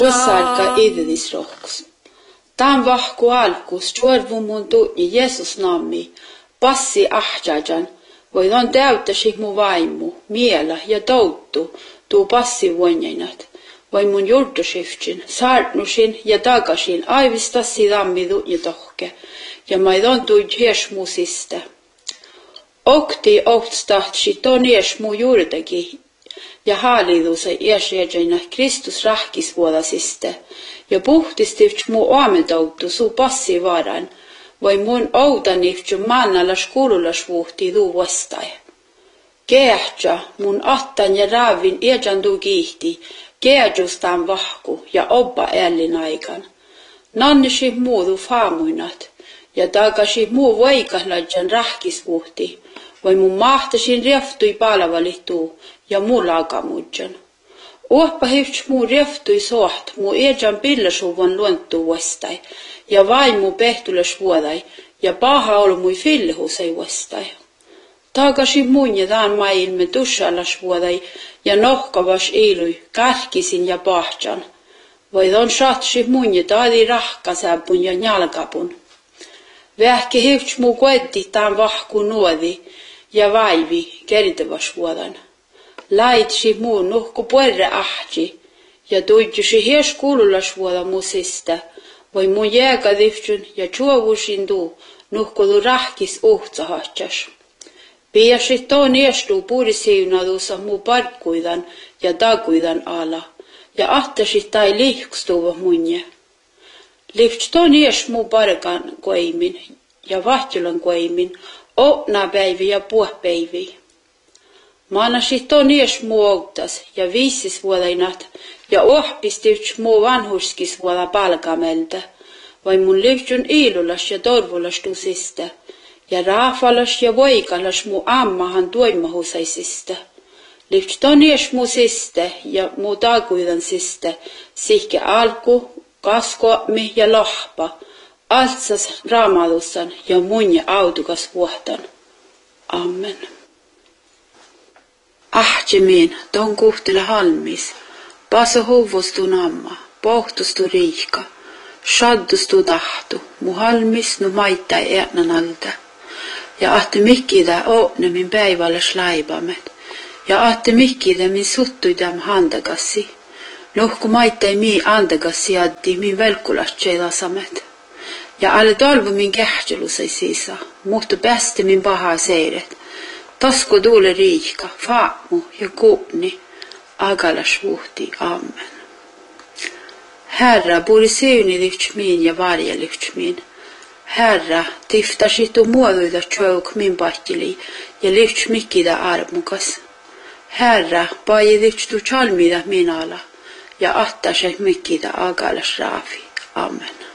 Usalka idrisrohks. Tämän vahku alkus juorvu mun tuutni Jeesus nammi, passi ahjajan, voidaan täyttäisi mun vaimu, miela ja touttu, tuu passi vuonjainat. Vai mun jultusiftin, saartnusin ja takasin aivistasi dammi tuutni tohke, ja maidan tuid hiesmusista. Okti ohtstahtsi ton hiesmu juurtaki, ja haalidusai iäsjäjänä Kristus rahkisvuodasista, ja puhtistivt mu aamedouttu suu passi varan, vai mun oudanivtju mannalas kuululas vuhti tuu vastai. Keähtsä mun attan ja raavin iäjandu kiihti, keäjustaan vahku ja obba ällin aikan. Nannisi muudu faamuinat, ja takasi muu vaikahladjan rahkisvuhti, vai mun mahtasin reftui palavalittuu ja muu laakamudjan. Uoppa hivts muu reftui soht, muu ejan pillasuvan luontuu vastai, ja vaimu pehtulas vuodai, ja paha olu mui fillihusei vastai. Takasi mun ja taan maailme tussalas vuodai, ja nohkavas iilui, kärkisin ja pahtjan. Voidaan satsi mun ja taadi rahkasäpun ja njalkapun. Vähke hivts muu koetti taan vahku nuodi, ja vaivi kertavas vuodan. Laitsi muu nuhku puerre ahti, ja tuidjusi hies kuululas vuoda musista, vai mun jääkadivtsun ja juovusin tuu, nuhkudu rahkis uhtsahatsas. Piasit toon iestuu puurisiunadusa muu parkkuidan ja takuidan ala, ja ahtasit tai lihkstuva munje. Livts toon ies muu parkan koimin ja vahtilan koimin, oona päivi ja puhpäivi. Maanasit ton ies muu outas ja viisis vuodainat ja ohpistivts muu vanhuskis vuoda palkamelta, vai mun livtsun iilulas ja torvulas tusista, ja raafalas ja voikalas muu ammahan tuimahusaisista. Livts ton ies muu siste ja muu takuidan siste, sihke alku, kaskoami ja lohpa, altsas raamalussan ja mun ja autukas vuotan. Amen. Ahtjemiin, ton kuhtila halmis, paso huvustu namma, pohtustu riika, shaddustu tahtu, mu halmis nu maittai eänan alta. Ja ahti mikkida oopnemin päivälles laibamet, ja ahti mikkida min suttuidam handagassi, nuhku maittai mii andagassi addi min velkulatseelasamet. Ja alle tolvu min kähtjelusai siisa, muhtu päästi min pahaa seiret, tasku tuule riika, faamu ja kuupni, agalas vuhti, amen. Herra, puoli siunilivts min ja varjelivts min. Herra, tiftasitu muoduida tjouk min pahtili ja livts mikkida armukas. Herra, paidivts tu chalmida min ala ja ahtasek mikkida agalas raafi, amen.